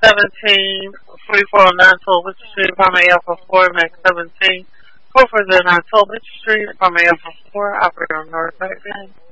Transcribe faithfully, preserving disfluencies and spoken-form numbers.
seventeen, forty-four oh nine Tolbert Street, apartment Alpha four, Max seventeen, four four zero nine Tolbert Street, apartment Alpha four, operator on North Bank.